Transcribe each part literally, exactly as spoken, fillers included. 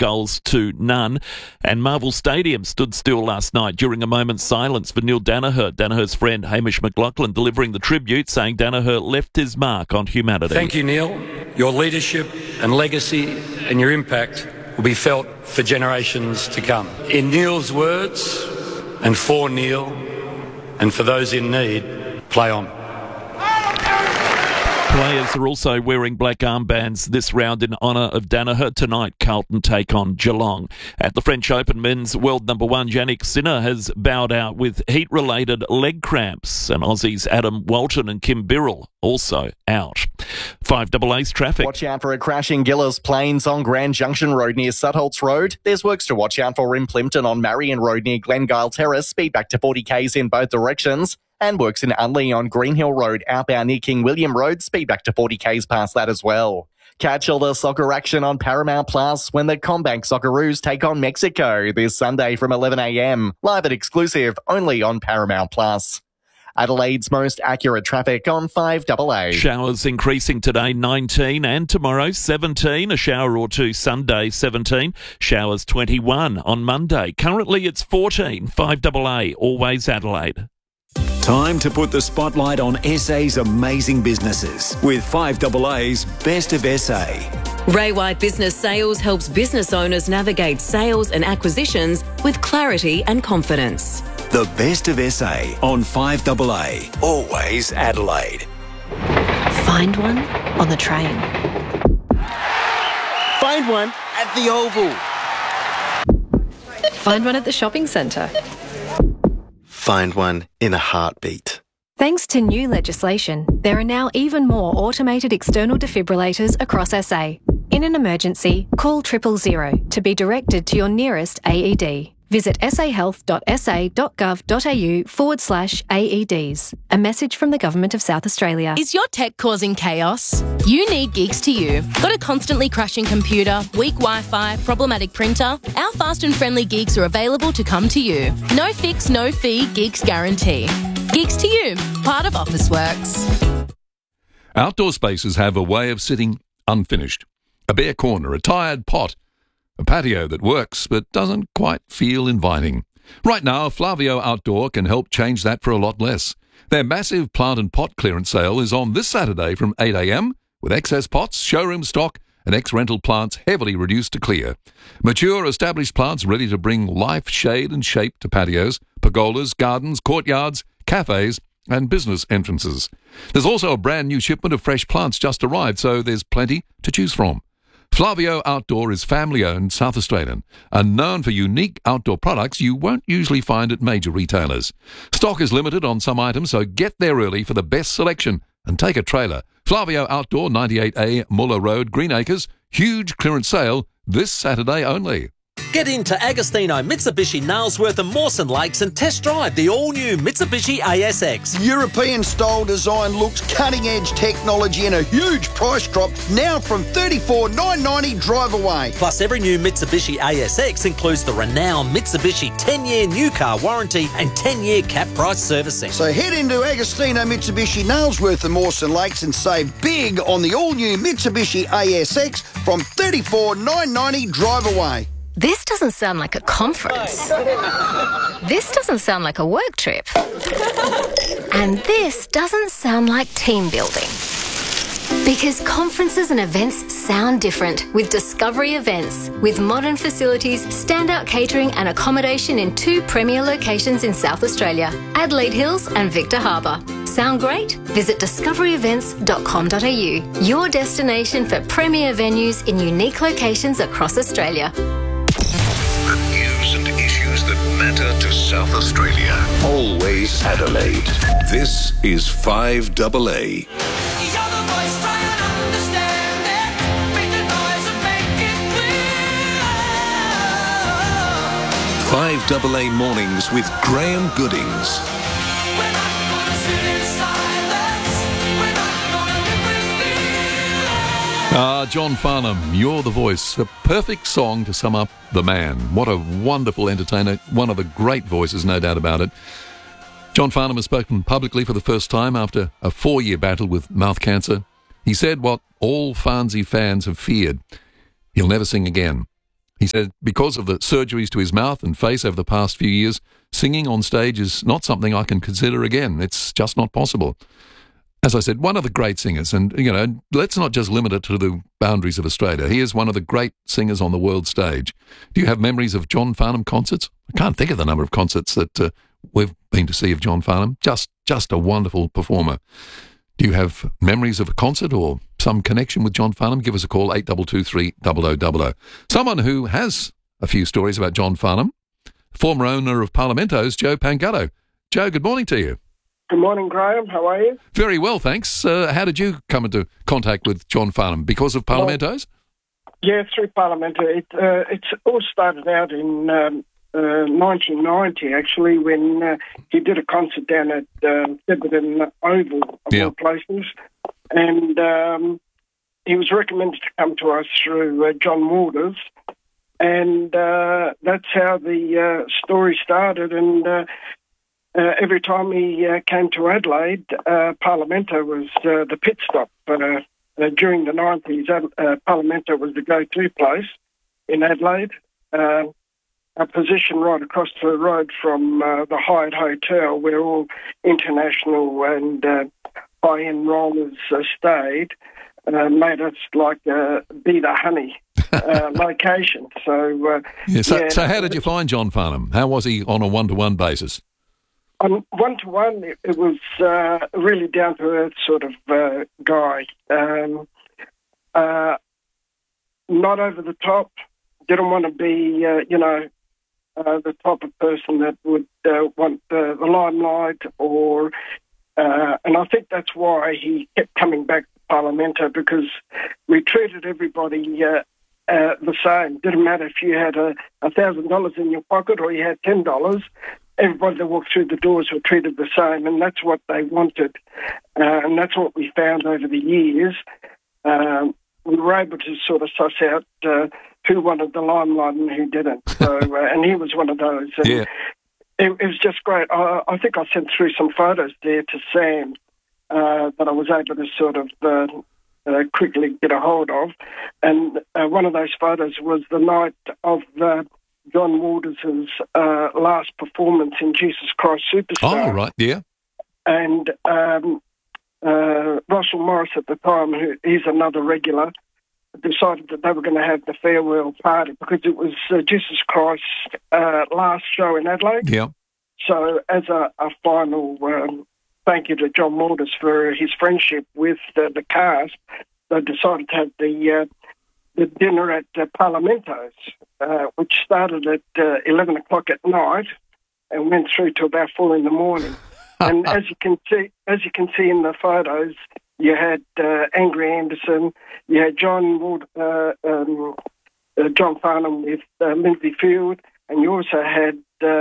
goals to none. And Marvel Stadium stood still last night during a moment's silence for Neil Danaher. Danaher's friend Hamish McLaughlin delivering the tribute, saying Danaher left his mark on humanity. Thank you, Neil. Your leadership and legacy and your impact will be felt for generations to come. In Neil's words, and for Neil, and for those in need, play on. Players are also wearing black armbands this round in honour of Danaher. Tonight, Carlton take on Geelong. At the French Open, men's world number one Yannick Sinner has bowed out with heat-related leg cramps. And Aussies Adam Walton and Kim Birrell also out. Five double A's traffic. Watch out for a crash in Gillis Plains on Grand Junction Road near Sutholtz Road. There's works to watch out for in Plimpton on Marion Road near Glengyle Terrace. Speed back to forty k's in both directions. And works in Unley on Greenhill Road, outbound near King William Road. Speed back to forty k's past that as well. Catch all the soccer action on Paramount Plus when the CommBank Socceroos take on Mexico this Sunday from eleven a.m. Live and exclusive only on Paramount Plus. Adelaide's most accurate traffic on five double A. Showers increasing today, nineteen, and tomorrow, seventeen. A shower or two Sunday, seventeen. Showers, twenty-one on Monday. Currently, it's fourteen. five double A, always Adelaide. Time to put the spotlight on S A's amazing businesses with five double A's Best of S A. Ray White Business Sales helps business owners navigate sales and acquisitions with clarity and confidence. The Best of S A on five double A, always Adelaide. Find one on the train. Find one at the Oval. Find one at the shopping centre. Find one in a heartbeat. Thanks to new legislation, there are now even more automated external defibrillators across S A. In an emergency, call triple zero to be directed to your nearest A E D. Visit sahealth.sa.gov.au forward slash AEDs. A message from the Government of South Australia. Is your tech causing chaos? You need Geeks to You. Got a constantly crashing computer, weak Wi-Fi, problematic printer? Our fast and friendly Geeks are available to come to you. No fix, no fee, Geeks guarantee. Geeks to You, part of Officeworks. Outdoor spaces have a way of sitting unfinished. A bare corner, a tired pot, a patio that works but doesn't quite feel inviting. Right now, Flavio Outdoor can help change that for a lot less. Their massive plant and pot clearance sale is on this Saturday from eight a.m. with excess pots, showroom stock and ex-rental plants heavily reduced to clear. Mature, established plants ready to bring life, shade and shape to patios, pergolas, gardens, courtyards, cafes and business entrances. There's also a brand new shipment of fresh plants just arrived, so there's plenty to choose from. Flavio Outdoor is family-owned South Australian and known for unique outdoor products you won't usually find at major retailers. Stock is limited on some items, so get there early for the best selection and take a trailer. Flavio Outdoor, ninety-eight A Muller Road, Greenacres. Huge clearance sale this Saturday only. Get into Agostino Mitsubishi Nailsworth and Mawson Lakes and test drive the all-new Mitsubishi A S X. European-style design looks, cutting-edge technology and a huge price drop now from thirty-four thousand nine hundred ninety dollars drive away. Plus, every new Mitsubishi A S X includes the renowned Mitsubishi ten-year new car warranty and ten-year cap price servicing. So head into Agostino Mitsubishi Nailsworth and Mawson Lakes and save big on the all-new Mitsubishi A S X from thirty-four thousand nine hundred ninety dollars drive away. This doesn't sound like a conference. This doesn't sound like a work trip. And this doesn't sound like team building. Because conferences and events sound different with Discovery Events. With modern facilities, standout catering and accommodation in two premier locations in South Australia, Adelaide Hills and Victor Harbour. Sound great? Visit discovery events dot com dot a u, your destination for premier venues in unique locations across Australia. The news and issues that matter to South Australia. Always Adelaide. This is five double A. five double A Mornings with Graham Goodings. Ah, John Farnham, You're the Voice. A perfect song to sum up the man. What a wonderful entertainer. One of the great voices, no doubt about it. John Farnham has spoken publicly for the first time after a four-year battle with mouth cancer. He said what all Farnsey fans have feared. He'll never sing again. He said because of the surgeries to his mouth and face over the past few years, singing on stage is not something I can consider again. It's just not possible. As I said, one of the great singers, and, you know, let's not just limit it to the boundaries of Australia. He is one of the great singers on the world stage. Do you have memories of John Farnham concerts? I can't think of the number of concerts that uh, we've been to see of John Farnham. Just, just a wonderful performer. Do you have memories of a concert or some connection with John Farnham? Give us a call, eight two two three, zero zero zero zero. Someone who has a few stories about John Farnham, former owner of Parlamento's, Joe Pangatto. Joe, good morning to you. Good morning, Graham. How are you? Very well, thanks. Uh, how did you come into contact with John Farnham? Because of Parlamento's? Well, yeah, through Parlamento. It, uh, it's all started out in um, uh, nineteen ninety, actually, when uh, he did a concert down at um, Tiverton Oval, of yeah. all places. And um, he was recommended to come to us through uh, John Waters. And uh, that's how the uh, story started. And uh, Uh, every time he uh, came to Adelaide, uh, Parlamento was uh, the pit stop. But uh, uh, during the nineties, uh, Parlamento was the go-to place in Adelaide. Uh, a position right across the road from uh, the Hyatt Hotel, where all international and uh, high-end rollers uh, stayed, uh, made us like uh, be the honey uh, location. So, uh, yeah, so, yeah, so how did you find John Farnham? How was he on a one-to-one basis? On one-to-one, it, it was uh, really down-to-earth sort of uh, guy. Um, uh, not over the top. Didn't want to be, uh, you know, uh, the type of person that would uh, want the, the limelight or... Uh, and I think that's why he kept coming back to Parlamento, because we treated everybody uh, uh, the same. Didn't matter if you had a thousand dollars in your pocket or you had ten dollars. Everybody that walked through the doors were treated the same, and that's what they wanted. Uh, and that's what we found over the years. Um, we were able to sort of suss out uh, who wanted the limelight and who didn't. So, uh, and he was one of those. And yeah. it, it was just great. I, I think I sent through some photos there to Sam uh, that I was able to sort of uh, uh, quickly get a hold of. And uh, one of those photos was the night of the... John Waters' uh, last performance in Jesus Christ Superstar. Oh, right, yeah. And um, uh, Russell Morris at the time, who is another regular, decided that they were going to have the farewell party because it was uh, Jesus Christ's uh, last show in Adelaide. Yeah. So as a, a final um, thank you to John Waters for his friendship with uh, the cast, they decided to have the... Uh, the dinner at uh, Parlamento's, uh, which started at uh, eleven o'clock at night and went through to about four in the morning. And as you can see, as you can see in the photos, you had uh, Angry Anderson, you had John Wood, uh, um, uh, John Farnham with uh, Lindsay Field, and you also had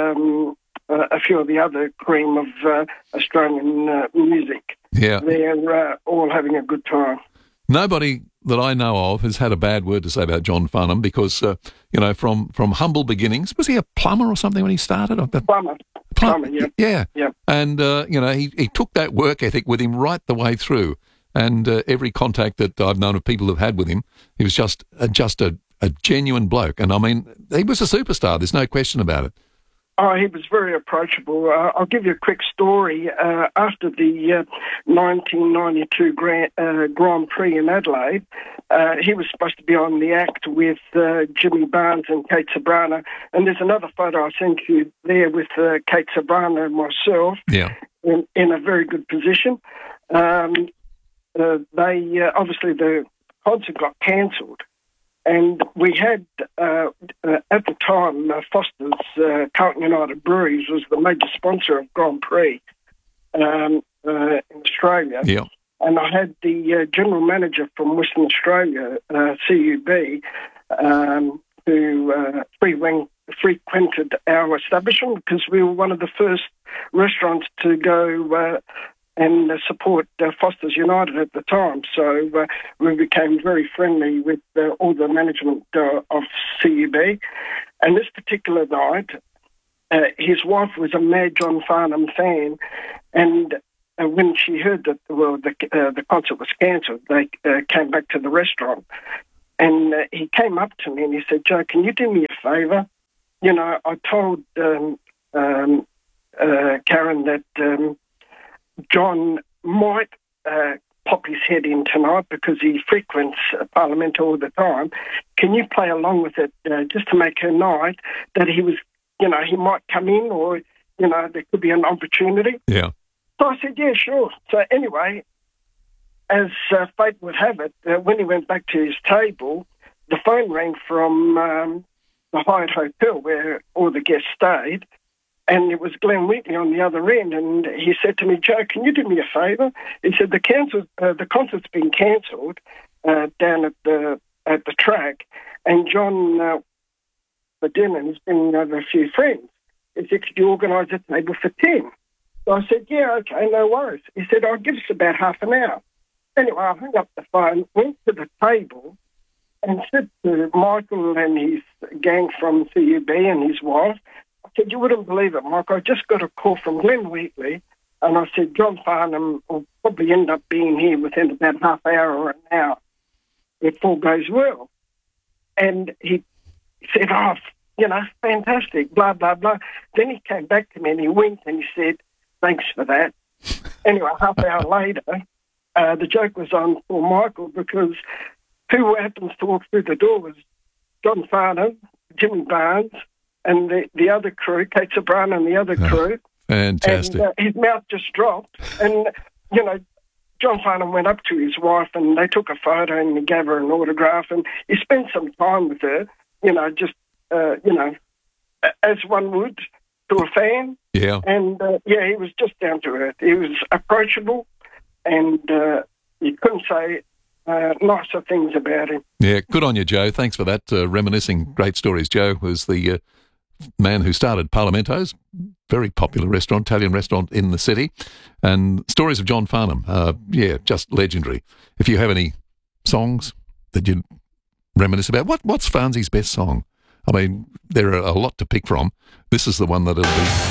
um, uh, a few of the other cream of uh, Australian uh, music. Yeah, they're uh, all having a good time. Nobody that I know of has had a bad word to say about John Farnham because, uh, you know, from, from humble beginnings, was he a plumber or something when he started? Plumber. Plumber, yeah. Yeah. yeah. And, uh, you know, he, he took that work ethic with him right the way through. And uh, every contact that I've known of people who've had with him, he was just, uh, just a, a genuine bloke. And, I mean, he was a superstar. There's no question about it. Oh, he was very approachable. Uh, I'll give you a quick story. Uh, after the uh, nineteen ninety-two Grand, uh, Grand Prix in Adelaide, uh, he was supposed to be on the act with uh, Jimmy Barnes and Kate Ceberano. And there's another photo I sent you there with uh, Kate Ceberano and myself yeah. in, in a very good position. Um, uh, they uh, obviously, the concert got cancelled. And we had, uh, uh, at the time, uh, Foster's uh, Carlton United Breweries was the major sponsor of Grand Prix um, uh, in Australia. Yeah. And I had the uh, general manager from Western Australia, uh, C U B, um, who uh, frequented our establishment because we were one of the first restaurants to go uh, and uh, support uh, Foster's United at the time. So uh, we became very friendly with uh, all the management uh, of C U B. And this particular night, uh, his wife was a mad John Farnham fan, and uh, when she heard that well, the, uh, the concert was cancelled, they uh, came back to the restaurant. And uh, he came up to me and he said, Joe, can you do me a favour? You know, I told um, um, uh, Karen that um, John might uh, pop his head in tonight because he frequents uh, Parliament all the time. Can you play along with it uh, just to make her night that he was, you know, he might come in or, you know, there could be an opportunity? Yeah. So I said, yeah, sure. So anyway, as uh, fate would have it, uh, when he went back to his table, the phone rang from um, the Hyatt Hotel where all the guests stayed, and it was Glenn Wheatley on the other end, and he said to me, Joe, can you do me a favour? He said, the, cancel, uh, the concert's been cancelled uh, down at the at the track, and John uh, for dinner has been with a few friends. He said, could you organise a table for ten? So I said, yeah, okay, no worries. He said, I'll give us about half an hour. Anyway, I hung up the phone, went to the table, and said to Michael and his gang from C U B and his wife, I said, you wouldn't believe it, Mike, I just got a call from Glenn Wheatley, and I said, John Farnham will probably end up being here within about half an hour or an hour if all goes well. And he said, oh, you know, fantastic, blah, blah, blah. Then he came back to me and he winked and he said, thanks for that. Anyway, half an hour later, uh, the joke was on for Michael because who happens to walk through the door was John Farnham, Jimmy Barnes, and the, the other crew, Kate Sobrano and the other crew. Fantastic. And uh, his mouth just dropped. And, you know, John Farnham went up to his wife and they took a photo and he gave her an autograph and he spent some time with her, you know, just, uh, you know, as one would to a fan. Yeah. And, uh, yeah, he was just down to earth. He was approachable and uh, you couldn't say uh, nicer things about him. Yeah, good on you, Joe. Thanks for that. Uh, reminiscing great stories. Joe was the uh, man who started Parlamento's, very popular restaurant, Italian restaurant in the city. And stories of John Farnham, uh, yeah, just legendary. If you have any songs that you reminisce about, what what's Farnsey's best song? I mean, there are a lot to pick from. This is the one that'll be...